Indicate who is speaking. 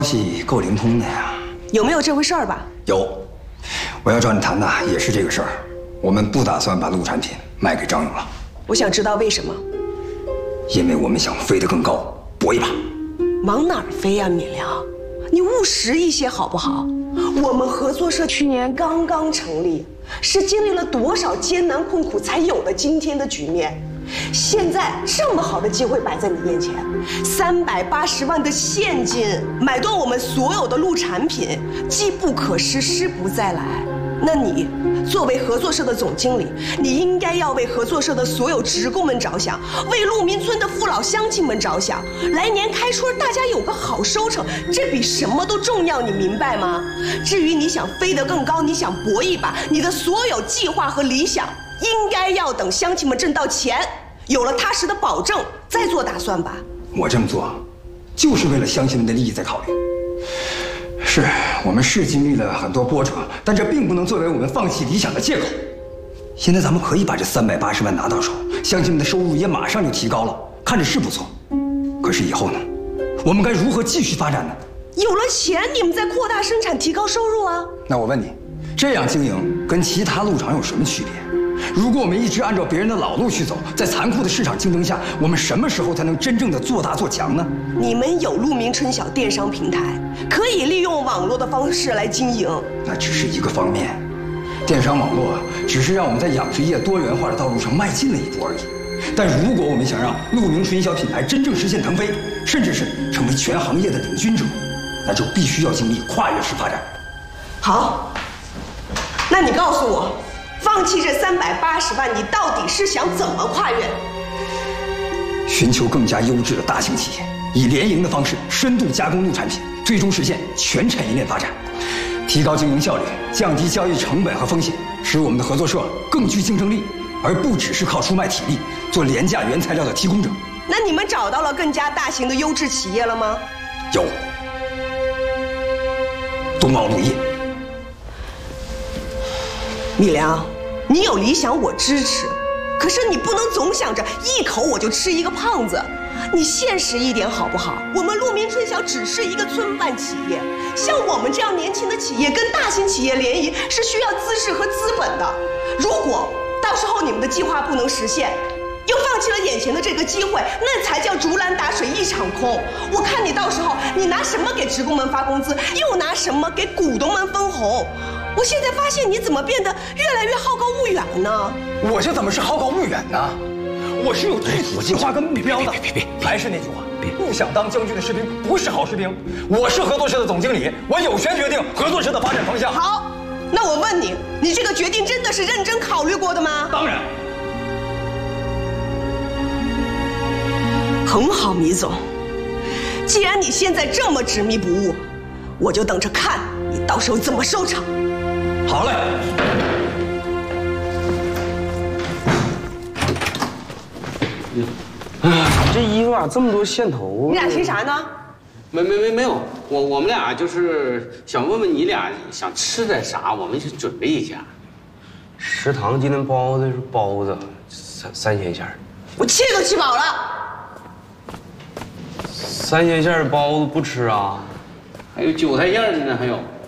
Speaker 1: 息够灵通的呀。
Speaker 2: 有没有这回事儿吧？
Speaker 1: 有，我要找你谈的也是这个事儿。我们不打算把陆产品卖给张勇了。
Speaker 2: 我想知道为什么？
Speaker 1: 因为我们想飞得更高，搏一把。
Speaker 2: 往哪儿飞呀，米良？你务实一些好不好？我们合作社去年刚刚成立，是经历了多少艰难困苦才有了今天的局面。现在这么好的机会摆在你面前，380万的现金买断我们所有的陆产品，机不可失，失不再来。那你作为合作社的总经理，你应该要为合作社的所有职工们着想，为鹿鸣村的父老乡亲们着想。来年开春大家有个好收成，这比什么都重要，你明白吗？至于你想飞得更高，你想搏一把，你的所有计划和理想，应该要等乡亲们挣到钱，有了踏实的保证，再做打算吧。
Speaker 1: 我这么做，就是为了乡亲们的利益在考虑。是我们是经历了很多波折，但这并不能作为我们放弃理想的借口。现在咱们可以把这380万拿到手，乡亲们的收入也马上就提高了，看着是不错。可是以后呢？我们该如何继续发展呢？
Speaker 2: 有了钱，你们再扩大生产，提高收入啊。
Speaker 1: 那我问你，这样经营跟其他路厂有什么区别？如果我们一直按照别人的老路去走，在残酷的市场竞争下，我们什么时候才能真正的做大做强呢？
Speaker 2: 你们有鹿鸣春晓电商平台，可以利用网络的方式来经营。
Speaker 1: 那只是一个方面，电商网络只是让我们在养殖业多元化的道路上迈进了一步而已。但如果我们想让鹿鸣春晓品牌真正实现腾飞，甚至是成为全行业的领军者，那就必须要经历跨越式发展。
Speaker 2: 好，那你告诉我，放弃这380万，你到底是想怎么跨越？
Speaker 1: 寻求更加优质的大型企业，以联营的方式深度加工陆产品，最终实现全产业链发展，提高经营效率，降低交易成本和风险，使我们的合作社更具竞争力，而不只是靠出卖体力做廉价原材料的提供者。
Speaker 2: 那你们找到了更加大型的优质企业了吗？
Speaker 1: 有，冬奥陆业。
Speaker 2: 米良，你有理想我支持，可是你不能总想着一口我就吃一个胖子，你现实一点好不好？我们鹿鸣春晓只是一个村办企业，像我们这样年轻的企业跟大型企业联谊是需要资质和资本的。如果到时候你们的计划不能实现，又放弃了眼前的这个机会，那才叫竹篮打水一场空。我看你到时候你拿什么给职工们发工资，又拿什么给股东们分红？我现在发现你怎么变得越来越好高骛远了呢？
Speaker 1: 我这怎么是好高骛远呢？我是有具体计划跟目标的。别！还是那句话，不想当将军的士兵不是好士兵。我是合作社的总经理，我有权决定合作社的发展方向。
Speaker 2: 好，那我问你，你这个决定真的是认真考虑过的吗？
Speaker 1: 当然。
Speaker 2: 很好，米总，既然你现在这么执迷不悟，我就等着看你到时候怎么收场。
Speaker 1: 好嘞。
Speaker 3: 这衣服啊，这么多线头。
Speaker 2: 你俩寻啥呢？
Speaker 3: 没有，我们俩就是想问问你俩想吃点啥，我们去准备一下。食堂今天包的是包子，三鲜馅儿。
Speaker 2: 我气都气饱了。
Speaker 3: 三鲜馅儿包子不吃啊？还有韭菜馅儿的呢，还有。